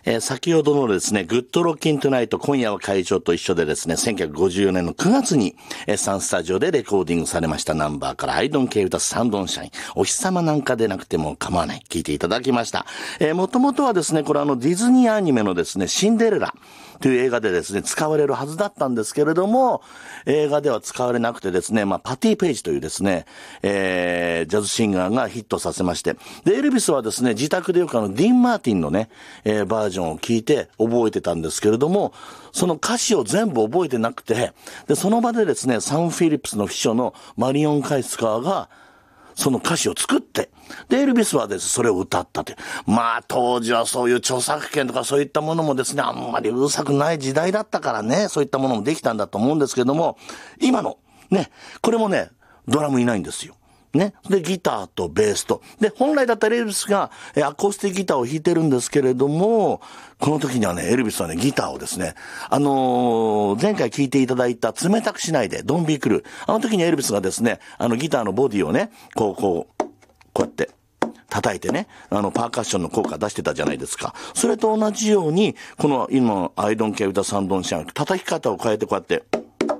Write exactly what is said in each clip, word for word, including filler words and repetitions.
えー、先ほどのですね、グッドロッキントゥナイト今夜は会場と一緒でですね、せんきゅうひゃくごじゅうよねんのくがつに、えー、サンスタジオでレコーディングされましたナンバーから、I don't care with the sun don't shine、お日様なんか出なくても構わない、聞いていただきました。えー、もともとはですね、これあのディズニーアニメのですね、シンデレラという映画でですね、使われるはずだったんですけれども、映画では使われなくてですね、まあ、パティ・ペイジというですね、えー、ジャズシンガーがヒットさせまして、で、エルビスはですね、自宅でよくあの、ディーン・マーティンのね、えー、バージョンを聞いて覚えてたんですけれども、その歌詞を全部覚えてなくて、で、その場でですね、サン・フィリップスの秘書のマリオン・カイスカーが、その歌詞を作って、で、エルビスはですね、それを歌ったって。まあ、当時はそういう著作権とかそういったものもですね、あんまりうるさくない時代だったからね、そういったものもできたんだと思うんですけども、今の、ね、これもね、ドラムいないんですよ。ね。で、ギターとベースと。で、本来だったらエルビスがえアコースティックギターを弾いてるんですけれども、この時にはね、エルビスはね、ギターをですね、あのー、前回聴いていただいた冷たくしないで、ドンビークルー。あの時にエルビスがですね、あのギターのボディをね、こう、こう、こうやって、叩いてね、あの、パーカッションの効果出してたじゃないですか。それと同じように、この今の I don't care with the sun don't shine、叩き方を変えてこうやって、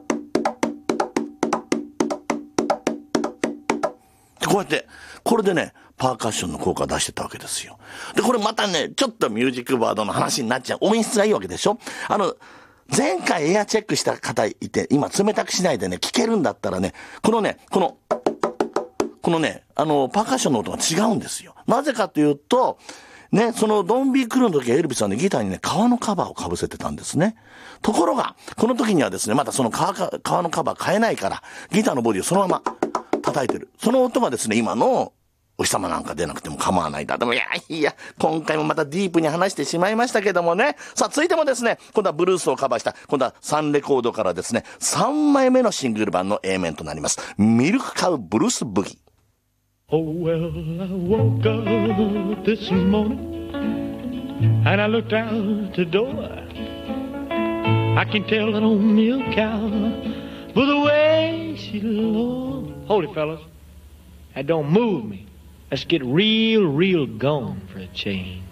こうやって、これでね、パーカッションの効果を出してたわけですよ。で、これまたね、ちょっとミュージックバードの話になっちゃう。音質がいいわけでしょ。あの、前回エアチェックした方いて、今冷たくしないでね、聞けるんだったらね、このね、この、このね、あの、パーカッションの音が違うんですよ。なぜかというと、ね、そのドンビークルーの時はエルビスはね、ギターにね、革のカバーを被せてたんですね。ところが、この時にはですね、またその革、革のカバー変えないから、ギターのボディをそのまま叩いてる。その音がですね、今のお日様なんか出なくても構わないだ。でもいやいや、今回もまたディープに話してしまいましたけどもね。さあ、続いてもですね、今度はブルースをカバーした、今度はサンレコードからですね、さんまいめのシングル版の A 面となります。ミルクカウブルースブギー。 Oh, well, I woke up this morning and I looked out the door. I can tell that old milk cow by the way she looks. Hold it, fellas. That don't move me. Let's get real, real gone for a change.